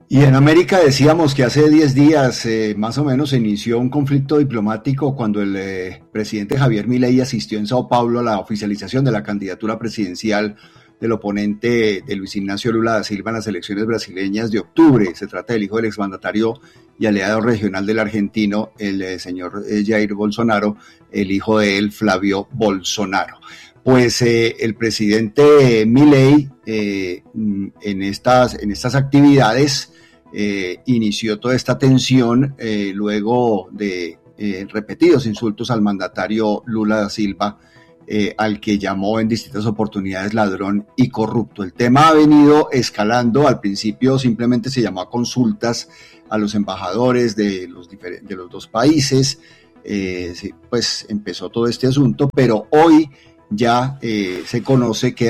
Y en América decíamos que hace 10 días más o menos se inició un conflicto diplomático cuando el presidente Javier Milei asistió en Sao Paulo a la oficialización de la candidatura presidencial del oponente de Luis Ignacio Lula da Silva en las elecciones brasileñas de octubre. Se trata del hijo del exmandatario y aliado regional del argentino, el señor Jair Bolsonaro, el hijo de él, Flavio Bolsonaro. Pues el presidente Milei en estas actividades inició toda esta tensión luego de repetidos insultos al mandatario Lula da Silva, al que llamó en distintas oportunidades ladrón y corrupto. El tema ha venido escalando. Al principio simplemente se llamó a consultas a los embajadores de los dos países, pues empezó todo este asunto, pero hoy ya se conoce que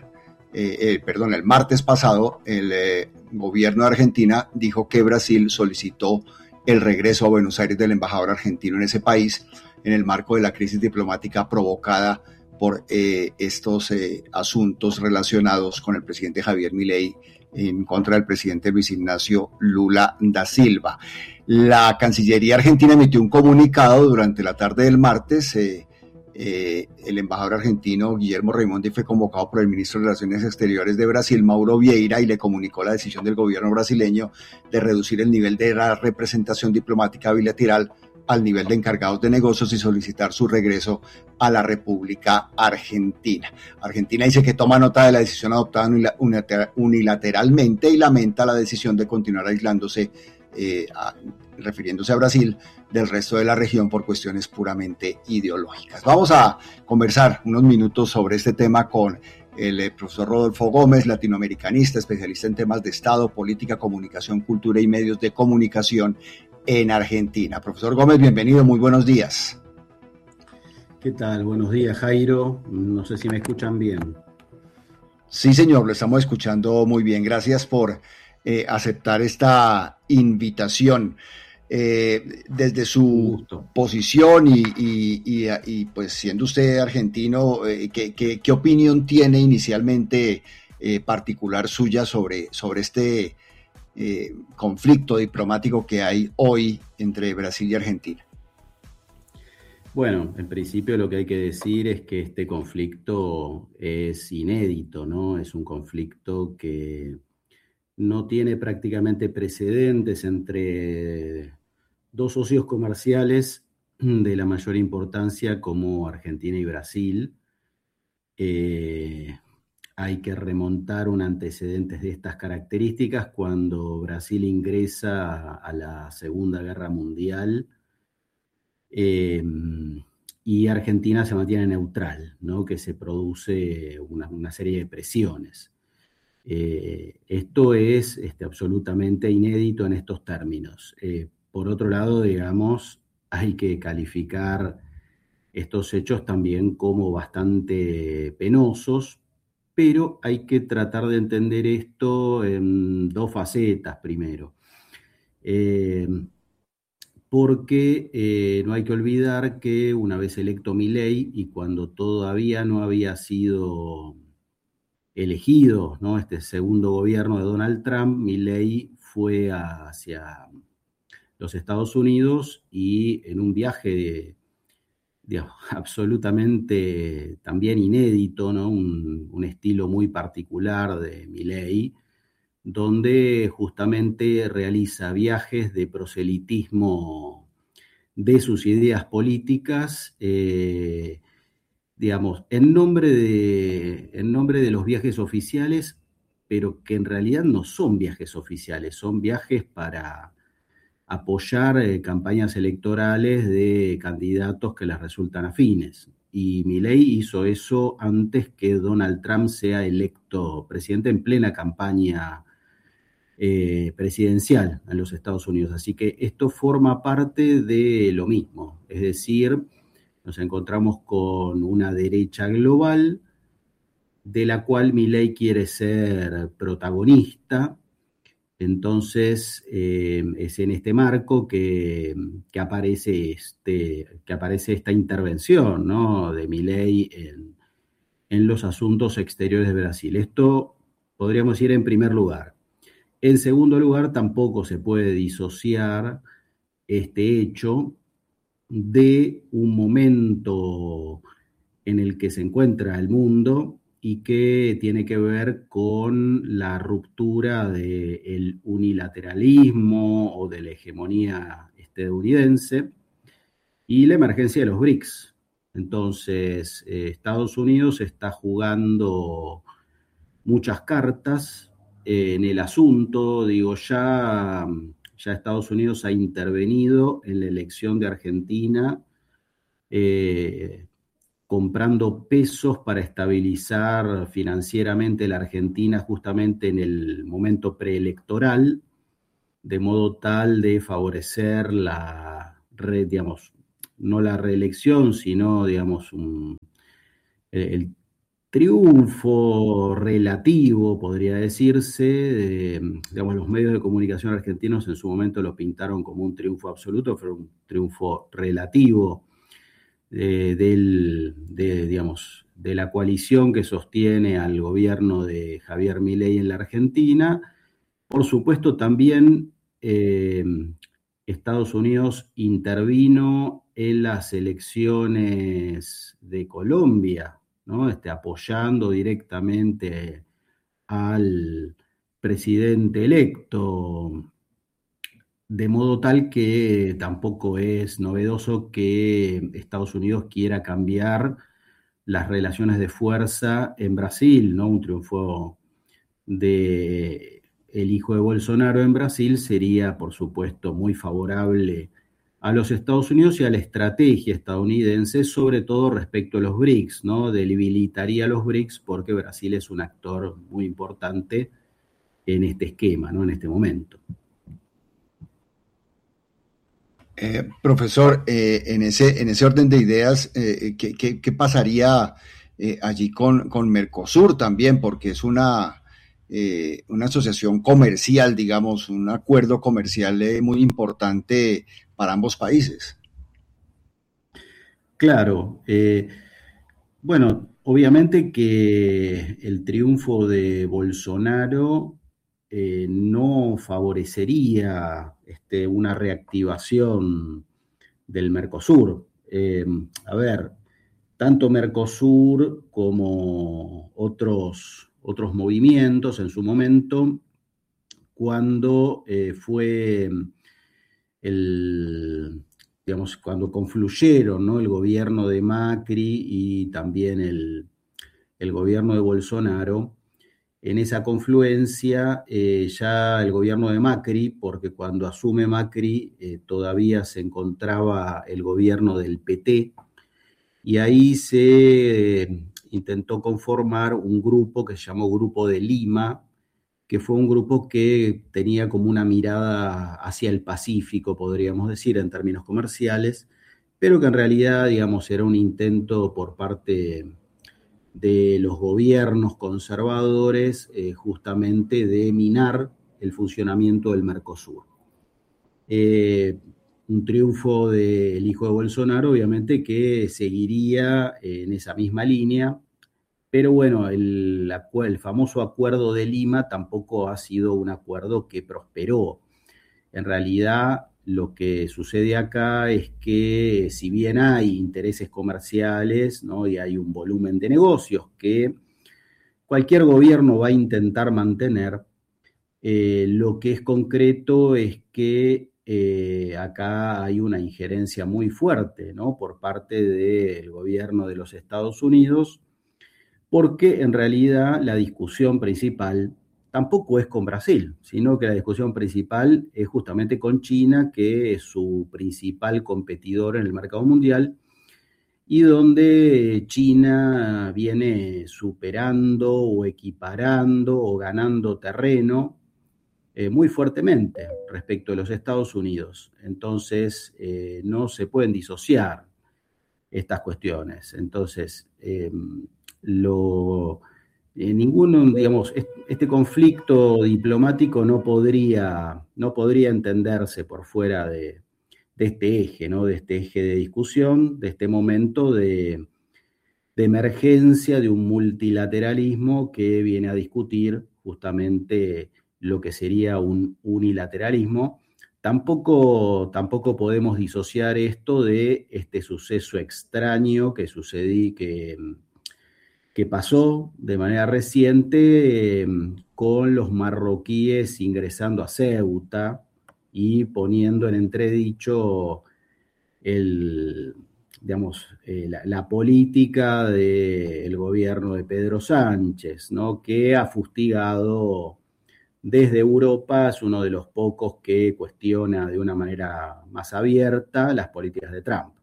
el martes pasado, el gobierno de Argentina dijo que Brasil solicitó el regreso a Buenos Aires del embajador argentino en ese país en el marco de la crisis diplomática provocada por estos asuntos relacionados con el presidente Javier Milei en contra del presidente Luis Ignacio Lula da Silva. La Cancillería argentina emitió un comunicado durante la tarde del martes. El embajador argentino Guillermo Raimondi fue convocado por el ministro de Relaciones Exteriores de Brasil, Mauro Vieira, y le comunicó la decisión del gobierno brasileño de reducir el nivel de la representación diplomática bilateral al nivel de encargados de negocios y solicitar su regreso a la República Argentina. Argentina dice que toma nota de la decisión adoptada unilateralmente y lamenta la decisión de continuar aislándose, refiriéndose a Brasil, del resto de la región por cuestiones puramente ideológicas. Vamos a conversar unos minutos sobre este tema con el profesor Rodolfo Gómez, latinoamericanista, especialista en temas de Estado, política, comunicación, cultura y medios de comunicación en Argentina. Profesor Gómez, bienvenido, muy buenos días. ¿Qué tal? Buenos días, Jairo. No sé si me escuchan bien. Sí, señor, lo estamos escuchando muy bien. Gracias por aceptar esta invitación. Desde su posición y pues siendo usted argentino, ¿qué opinión tiene inicialmente particular suya sobre este conflicto diplomático que hay hoy entre Brasil y Argentina? Bueno, en principio lo que hay que decir es que este conflicto es inédito, ¿no? Es un conflicto que no tiene prácticamente precedentes entre dos socios comerciales de la mayor importancia como Argentina y Brasil. Hay que remontar un antecedente de estas características cuando Brasil ingresa a la Segunda Guerra Mundial y Argentina se mantiene neutral, ¿no? Que se produce una serie de presiones. Esto es absolutamente inédito en estos términos. Por otro lado, digamos, hay que calificar estos hechos también como bastante penosos, pero hay que tratar de entender esto en dos facetas primero. Porque no hay que olvidar que una vez electo Milei y cuando todavía no había sido elegido, ¿no?, este segundo gobierno de Donald Trump, Milei fue hacia los Estados Unidos y en un viaje absolutamente también inédito, ¿no?, un estilo muy particular de Milei, donde justamente realiza viajes de proselitismo de sus ideas políticas, en nombre de los viajes oficiales, pero que en realidad no son viajes oficiales, son viajes para apoyar campañas electorales de candidatos que les resultan afines. Y Milei hizo eso antes que Donald Trump sea electo presidente en plena campaña presidencial en los Estados Unidos. Así que esto forma parte de lo mismo, es decir, nos encontramos con una derecha global de la cual Milei quiere ser protagonista. Entonces es en este marco que aparece esta intervención, ¿no?, de Milei en los asuntos exteriores de Brasil. Esto podríamos ir en primer lugar. En segundo lugar, tampoco se puede disociar este hecho de un momento en el que se encuentra el mundo y que tiene que ver con la ruptura del unilateralismo o de la hegemonía estadounidense y la emergencia de los BRICS. Entonces, Estados Unidos está jugando muchas cartas en el asunto. Digo, ya Estados Unidos ha intervenido en la elección de Argentina, eh, comprando pesos para estabilizar financieramente la Argentina justamente en el momento preelectoral, de modo tal de favorecer digamos, no la reelección, sino, digamos, el triunfo relativo, podría decirse. Digamos, los medios de comunicación argentinos en su momento lo pintaron como un triunfo absoluto, fue un triunfo relativo digamos, de la coalición que sostiene al gobierno de Javier Milei en la Argentina. Por supuesto, también Estados Unidos intervino en las elecciones de Colombia, ¿no? Apoyando directamente al presidente electo, de modo tal que tampoco es novedoso que Estados Unidos quiera cambiar las relaciones de fuerza en Brasil, ¿no? Un triunfo de el hijo de Bolsonaro en Brasil sería, por supuesto, muy favorable a los Estados Unidos y a la estrategia estadounidense, sobre todo respecto a los BRICS, ¿no? Debilitaría a los BRICS porque Brasil es un actor muy importante en este esquema, ¿no? En este momento. Profesor, en ese orden de ideas, ¿qué pasaría allí con Mercosur también? Porque es una asociación comercial, digamos, un acuerdo comercial muy importante para ambos países. Claro, bueno, obviamente que el triunfo de Bolsonaro no favorecería una reactivación del Mercosur. A ver, tanto Mercosur como otros movimientos en su momento, cuando fue digamos, cuando confluyeron, ¿no? El gobierno de Macri y también el gobierno de Bolsonaro. En esa confluencia, ya el gobierno de Macri, porque cuando asume Macri todavía se encontraba el gobierno del PT, y ahí se intentó conformar un grupo que se llamó Grupo de Lima, que fue un grupo que tenía como una mirada hacia el Pacífico, podríamos decir, en términos comerciales, pero que en realidad, digamos, era un intento por parte de los gobiernos conservadores justamente de minar el funcionamiento del Mercosur. Un triunfo del hijo de Bolsonaro, obviamente, que seguiría en esa misma línea, pero bueno, el famoso acuerdo de Lima tampoco ha sido un acuerdo que prosperó. En realidad, lo que sucede acá es que si bien hay intereses comerciales, ¿no? Y hay un volumen de negocios que cualquier gobierno va a intentar mantener, lo que es concreto es que acá hay una injerencia muy fuerte, ¿no? Por parte del gobierno de los Estados Unidos, porque en realidad la discusión principal tampoco es con Brasil, sino que la discusión principal es justamente con China, que es su principal competidor en el mercado mundial, y donde China viene superando o equiparando o ganando terreno muy fuertemente respecto a los Estados Unidos. Entonces, no se pueden disociar estas cuestiones. Entonces, ninguno, digamos, este conflicto diplomático no podría entenderse por fuera de este eje, ¿no? De este eje de discusión, de este momento de emergencia de un multilateralismo que viene a discutir justamente lo que sería un unilateralismo. Tampoco podemos disociar esto de este suceso extraño que pasó de manera reciente con los marroquíes ingresando a Ceuta y poniendo en entredicho la política del gobierno de Pedro Sánchez, ¿no? Que ha fustigado desde Europa, es uno de los pocos que cuestiona de una manera más abierta las políticas de Trump.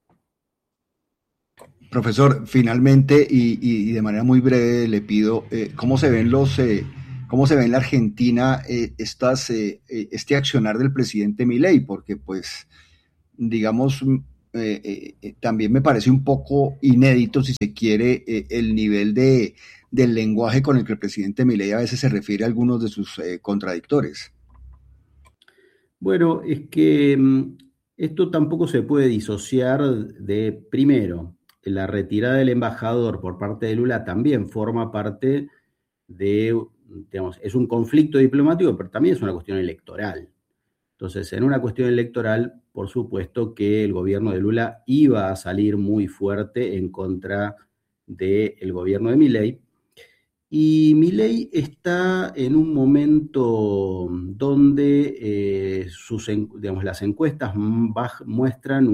Profesor, finalmente y de manera muy breve le pido, ¿cómo se ve en la Argentina este accionar del presidente Milei? Porque pues, digamos, también me parece un poco inédito, si se quiere, el nivel del lenguaje con el que el presidente Milei a veces se refiere a algunos de sus contradictores. Bueno, es que esto tampoco se puede disociar de, primero, la retirada del embajador por parte de Lula también forma parte de, digamos, es un conflicto diplomático, pero también es una cuestión electoral. Entonces, en una cuestión electoral, por supuesto que el gobierno de Lula iba a salir muy fuerte en contra del gobierno de Milei. Y Milei está en un momento donde las encuestas muestran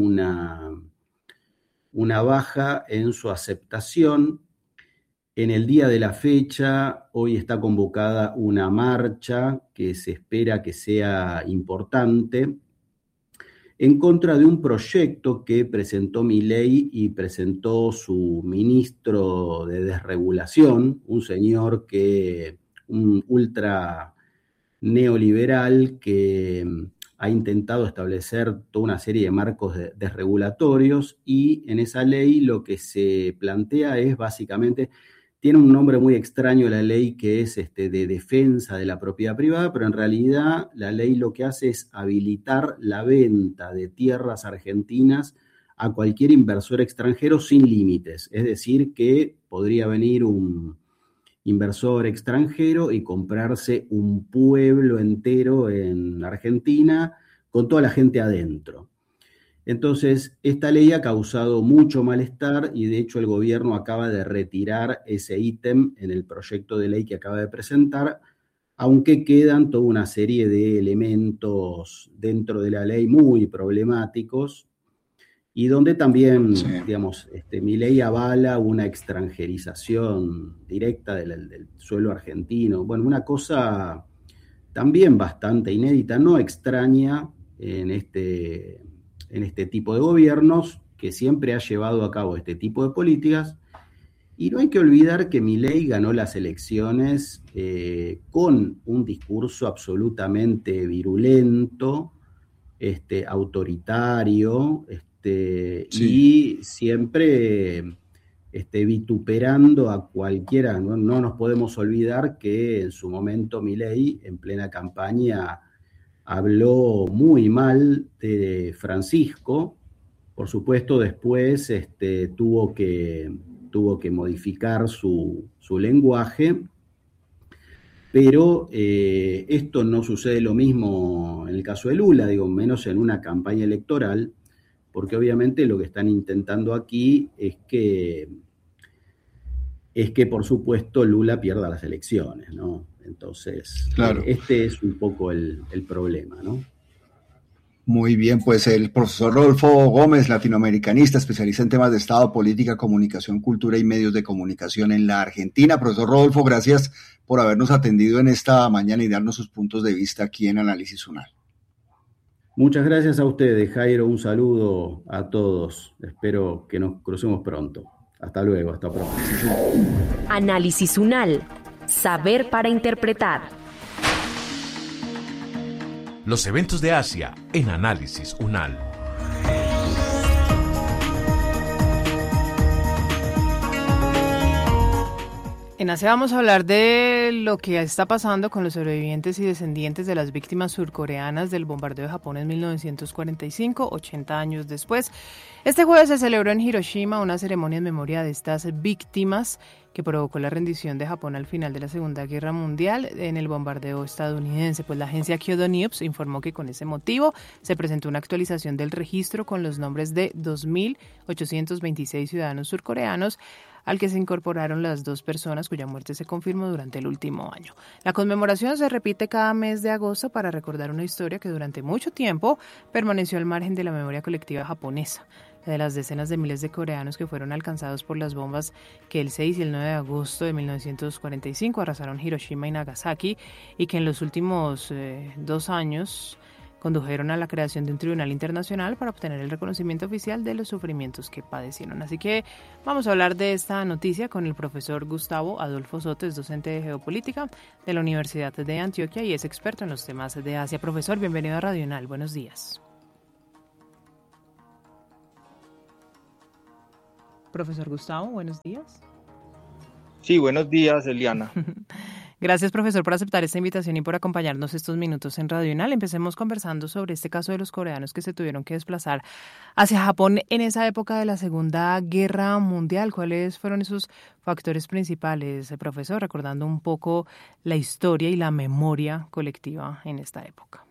una baja en su aceptación. En el día de la fecha, hoy está convocada una marcha que se espera que sea importante en contra de un proyecto que presentó Milei y presentó su ministro de desregulación, un ultra neoliberal que ha intentado establecer toda una serie de marcos desregulatorios, y en esa ley lo que se plantea es básicamente, tiene un nombre muy extraño la ley, que es de defensa de la propiedad privada, pero en realidad la ley lo que hace es habilitar la venta de tierras argentinas a cualquier inversor extranjero sin límites. Es decir, que podría venir un inversor extranjero y comprarse un pueblo entero en Argentina con toda la gente adentro. Entonces, esta ley ha causado mucho malestar y de hecho el gobierno acaba de retirar ese ítem en el proyecto de ley que acaba de presentar, aunque quedan toda una serie de elementos dentro de la ley muy problemáticos y donde también, Milei avala una extranjerización directa del suelo argentino. Bueno, una cosa también bastante inédita, no extraña en este tipo de gobiernos, que siempre ha llevado a cabo este tipo de políticas. Y no hay que olvidar que Milei ganó las elecciones con un discurso absolutamente virulento, autoritario, y siempre vituperando a cualquiera. No nos podemos olvidar que en su momento Milei, en plena campaña, habló muy mal de Francisco. Por supuesto, después tuvo que modificar su lenguaje, pero esto no sucede lo mismo en el caso de Lula, menos en una campaña electoral, porque obviamente lo que están intentando aquí es que por supuesto Lula pierda las elecciones, ¿no? Entonces, claro, este es un poco el problema, ¿no? Muy bien, pues el profesor Rodolfo Gómez, latinoamericanista, especialista en temas de Estado, política, comunicación, cultura y medios de comunicación en la Argentina. Profesor Rodolfo, gracias por habernos atendido en esta mañana y darnos sus puntos de vista aquí en Análisis UNAL. Muchas gracias a ustedes, Jairo. Un saludo a todos. Espero que nos crucemos pronto. Hasta luego, hasta pronto. Análisis UNAL. Saber para interpretar. Los eventos de Asia en Análisis UNAL. En Asia vamos a hablar de lo que está pasando con los sobrevivientes y descendientes de las víctimas surcoreanas del bombardeo de Japón en 1945, 80 años después. Este jueves se celebró en Hiroshima una ceremonia en memoria de estas víctimas que provocó la rendición de Japón al final de la Segunda Guerra Mundial en el bombardeo estadounidense. Pues la agencia Kyodo News informó que con ese motivo se presentó una actualización del registro con los nombres de 2.826 ciudadanos surcoreanos, al que se incorporaron las 2 personas cuya muerte se confirmó durante el último año. La conmemoración se repite cada mes de agosto para recordar una historia que durante mucho tiempo permaneció al margen de la memoria colectiva japonesa, la de las decenas de miles de coreanos que fueron alcanzados por las bombas que el 6 y el 9 de agosto de 1945 arrasaron Hiroshima y Nagasaki, y que en los últimos 2 años condujeron a la creación de un tribunal internacional para obtener el reconocimiento oficial de los sufrimientos que padecieron. Así que vamos a hablar de esta noticia con el profesor Gustavo Adolfo Soto, es docente de geopolítica de la Universidad de Antioquia y es experto en los temas de Asia. Profesor, bienvenido a Radional, buenos días. Profesor Gustavo, buenos días. Sí, buenos días, Eliana. Gracias, profesor, por aceptar esta invitación y por acompañarnos estos minutos en Radional. Empecemos conversando sobre este caso de los coreanos que se tuvieron que desplazar hacia Japón en esa época de la Segunda Guerra Mundial. ¿Cuáles fueron esos factores principales, profesor, recordando un poco la historia y la memoria colectiva en esta época?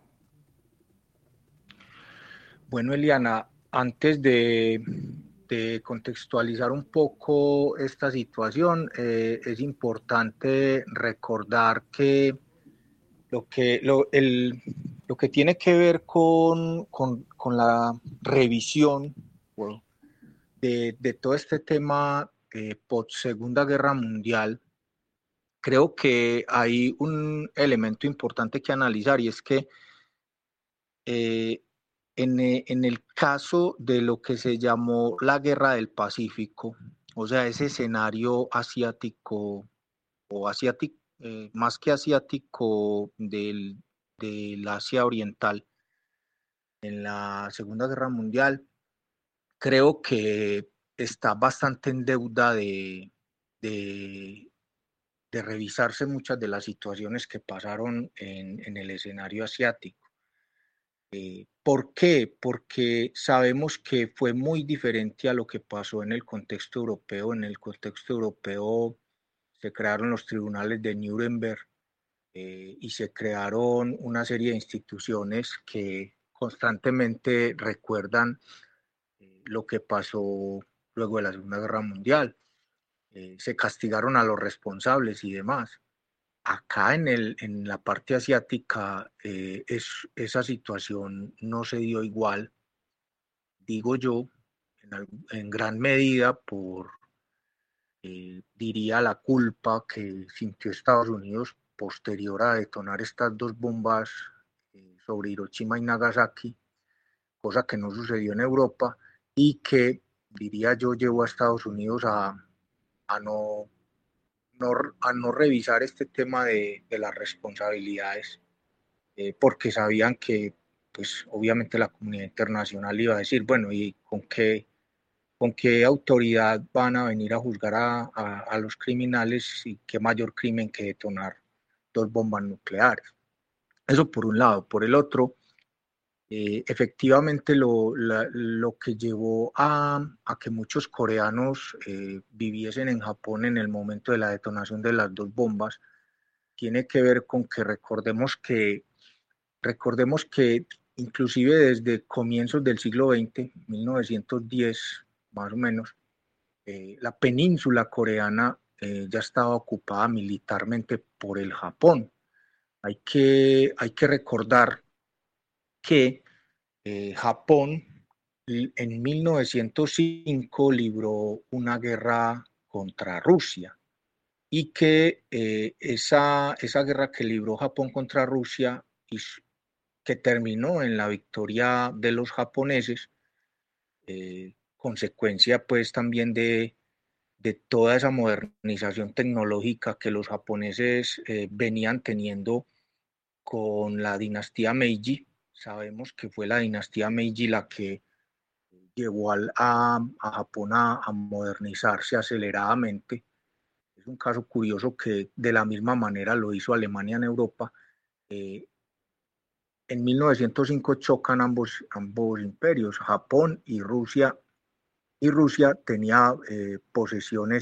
Bueno, Eliana, antes de contextualizar un poco esta situación, es importante recordar que lo que tiene que ver con la revisión, bueno, de todo este tema post Segunda Guerra Mundial, creo que hay un elemento importante que analizar, y es que en el caso de lo que se llamó la Guerra del Pacífico, o sea, ese escenario asiático, más que asiático del Asia Oriental en la Segunda Guerra Mundial, creo que está bastante en deuda de revisarse muchas de las situaciones que pasaron en el escenario asiático. ¿Por qué? Porque sabemos que fue muy diferente a lo que pasó en el contexto europeo. En el contexto europeo se crearon los tribunales de Nuremberg y se crearon una serie de instituciones que constantemente recuerdan lo que pasó luego de la Segunda Guerra Mundial. Se castigaron a los responsables y demás. Acá en la parte asiática esa situación no se dio igual, digo yo, en gran medida por, diría, la culpa que sintió Estados Unidos posterior a detonar estas 2 bombas sobre Hiroshima y Nagasaki, cosa que no sucedió en Europa y que, diría yo, llevó a Estados Unidos a no revisar este tema de las responsabilidades, porque sabían que, pues, obviamente la comunidad internacional iba a decir, bueno, ¿y con qué autoridad van a venir a juzgar a los criminales, y qué mayor crimen que detonar 2 bombas nucleares? Eso por un lado. Por el otro, efectivamente lo que llevó a que muchos coreanos viviesen en Japón en el momento de la detonación de las 2 bombas tiene que ver con que recordemos que inclusive desde comienzos del siglo XX, 1910 más o menos, la península coreana ya estaba ocupada militarmente por el Japón. Hay que recordar que Japón en 1905 libró una guerra contra Rusia, y que esa guerra que libró Japón contra Rusia y que terminó en la victoria de los japoneses, consecuencia pues también de toda esa modernización tecnológica que los japoneses venían teniendo con la dinastía Meiji. Sabemos que fue la dinastía Meiji la que llevó a Japón a modernizarse aceleradamente. Es un caso curioso que de la misma manera lo hizo Alemania en Europa. En 1905 chocan ambos imperios, Japón y Rusia tenía posesiones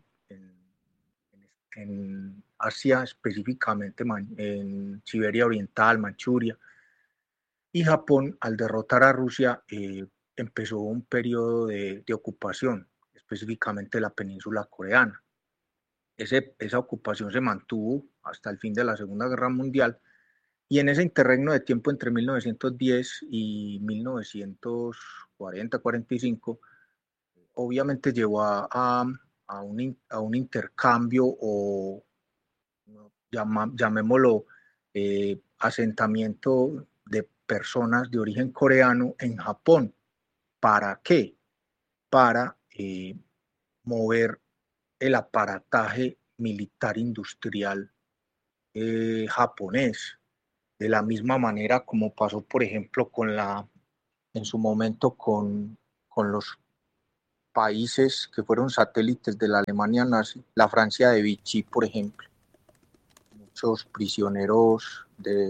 en Asia, específicamente en Siberia Oriental, Manchuria, y Japón, al derrotar a Rusia, empezó un periodo de ocupación, específicamente la península coreana. Esa ocupación se mantuvo hasta el fin de la Segunda Guerra Mundial, y en ese interregno de tiempo entre 1910 y 1940-45, obviamente llevó a un intercambio o llamémoslo asentamiento de personas de origen coreano en Japón. ¿Para qué? Para mover el aparataje militar industrial japonés, de la misma manera como pasó, por ejemplo, en su momento con los países que fueron satélites de la Alemania nazi, la Francia de Vichy, por ejemplo. Muchos prisioneros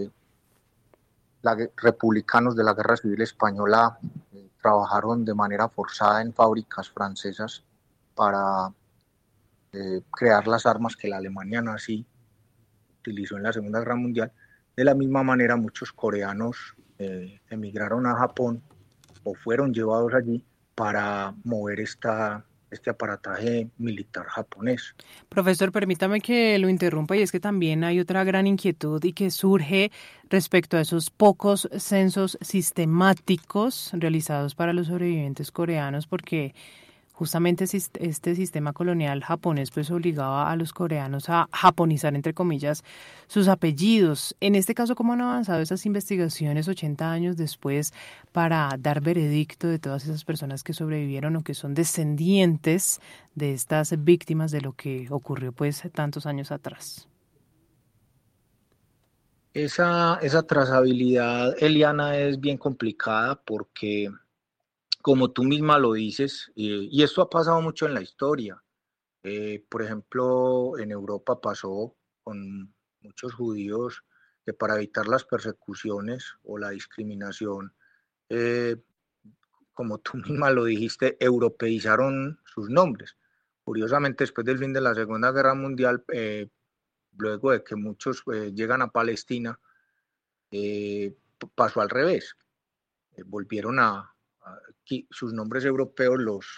republicanos de la Guerra Civil Española trabajaron de manera forzada en fábricas francesas para crear las armas que la Alemania nazi utilizó en la Segunda Guerra Mundial. De la misma manera, muchos coreanos emigraron a Japón o fueron llevados allí para mover este aparataje militar japonés. Profesor, permítame que lo interrumpa, y es que también hay otra gran inquietud y que surge respecto a esos pocos censos sistemáticos realizados para los sobrevivientes coreanos, porque justamente este sistema colonial japonés pues obligaba a los coreanos a japonizar, entre comillas, sus apellidos. En este caso, ¿cómo han avanzado esas investigaciones 80 años después para dar veredicto de todas esas personas que sobrevivieron o que son descendientes de estas víctimas de lo que ocurrió pues tantos años atrás? Esa trazabilidad, Eliana, es bien complicada porque, como tú misma lo dices, y esto ha pasado mucho en la historia. Por ejemplo, en Europa pasó con muchos judíos que, para evitar las persecuciones o la discriminación, eh, como tú misma lo dijiste, europeizaron sus nombres. Curiosamente, después del fin de la Segunda Guerra Mundial, luego de que muchos llegan a Palestina, pasó al revés. Volvieron sus nombres europeos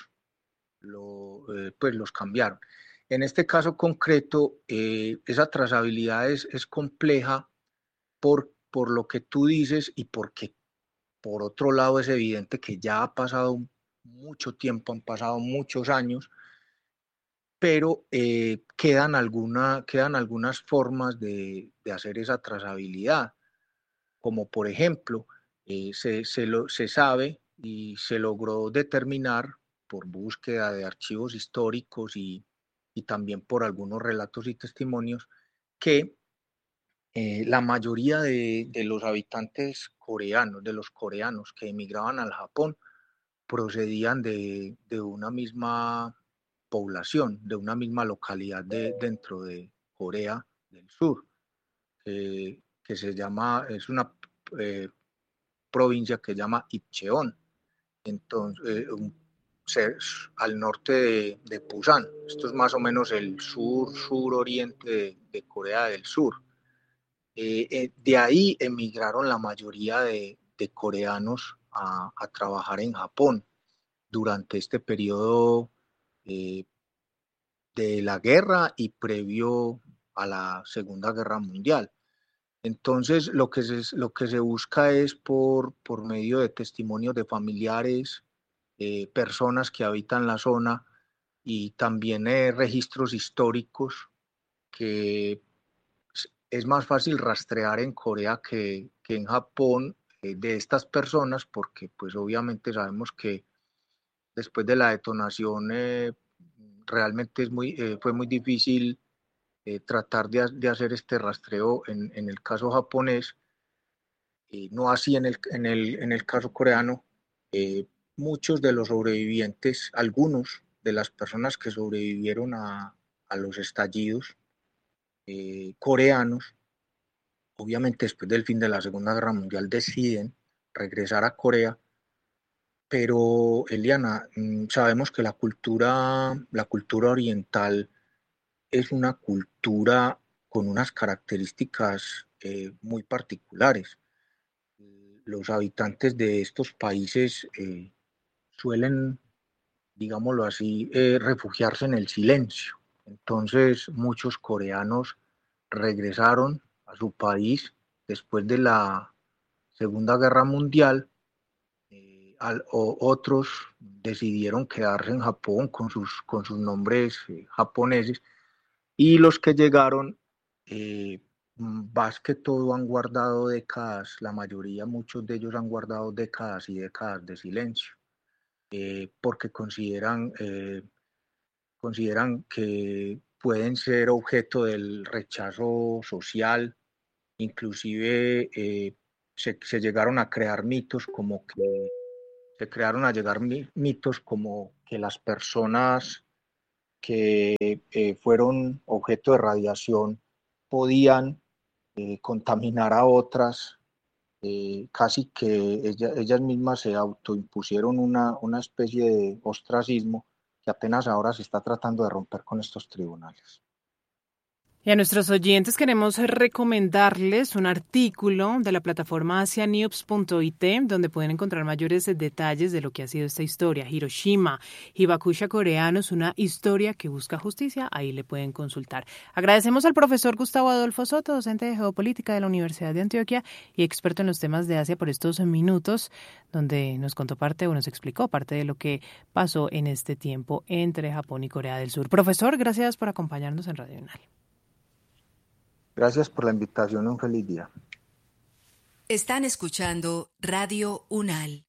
pues los cambiaron. En este caso concreto, esa trazabilidad es compleja por lo que tú dices, y porque por otro lado es evidente que ya ha pasado mucho tiempo, han pasado muchos años, pero quedan algunas formas de hacer esa trazabilidad, como por ejemplo, se sabe y se logró determinar por búsqueda de archivos históricos y también por algunos relatos y testimonios que la mayoría de los habitantes coreanos, de los coreanos que emigraban al Japón, procedían de una misma población, de una misma localidad dentro de Corea del Sur, que es una provincia que se llama Incheon, entonces, al norte de Pusan. Esto es más o menos el suroriente de Corea del Sur. De ahí emigraron la mayoría de coreanos a trabajar en Japón durante este periodo de la guerra y previo a la Segunda Guerra Mundial. Entonces, lo que se busca es por medio de testimonios de familiares, personas que habitan la zona, y también registros históricos, que es más fácil rastrear en Corea que en Japón, de estas personas, porque pues obviamente sabemos que después de la detonación realmente fue muy difícil tratar de hacer este rastreo en el caso japonés, no así en el caso coreano. Muchos de los sobrevivientes, algunos de las personas que sobrevivieron a a los estallidos coreanos. Obviamente después del fin de la Segunda Guerra Mundial deciden regresar a Corea, pero Eliana, sabemos que la cultura oriental es una cultura con unas características muy particulares. Los habitantes de estos países suelen, digámoslo así, refugiarse en el silencio. Entonces muchos coreanos regresaron a su país después de la Segunda Guerra Mundial. Otros decidieron quedarse en Japón con sus nombres japoneses, y los que llegaron, más que todo han guardado décadas, la mayoría, muchos de ellos han guardado décadas y décadas de silencio, porque consideran que pueden ser objeto del rechazo social. Inclusive se llegaron a crear mitos como que las personas que fueron objeto de radiación podían contaminar a otras, casi que ellas mismas se autoimpusieron una especie de ostracismo que apenas ahora se está tratando de romper con estos tribunales. Y a nuestros oyentes queremos recomendarles un artículo de la plataforma asianews.it, donde pueden encontrar mayores detalles de lo que ha sido esta historia. Hiroshima, Hibakusha coreanos, una historia que busca justicia. Ahí le pueden consultar. Agradecemos al profesor Gustavo Adolfo Soto, docente de Geopolítica de la Universidad de Antioquia y experto en los temas de Asia, por estos minutos, donde nos contó nos explicó parte de lo que pasó en este tiempo entre Japón y Corea del Sur. Profesor, gracias por acompañarnos en Radio UNAL. Gracias por la invitación, un feliz día. Están escuchando Radio UNAL.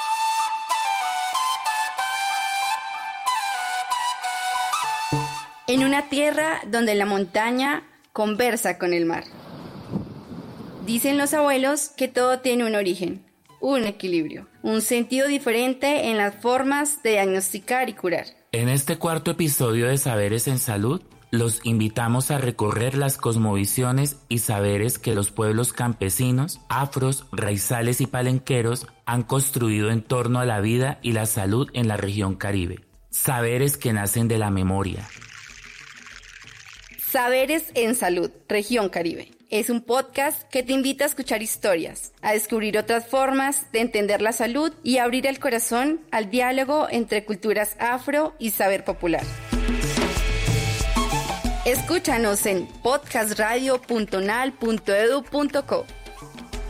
En una tierra donde la montaña conversa con el mar. Dicen los abuelos que todo tiene un origen, un equilibrio, un sentido diferente en las formas de diagnosticar y curar. En este cuarto episodio de Saberes en Salud, los invitamos a recorrer las cosmovisiones y saberes que los pueblos campesinos, afros, raizales y palenqueros han construido en torno a la vida y la salud en la región Caribe. Saberes que nacen de la memoria. Saberes en Salud, región Caribe. Es un podcast que te invita a escuchar historias, a descubrir otras formas de entender la salud y a abrir el corazón al diálogo entre culturas afro y saber popular. Escúchanos en podcastradio.unal.edu.co.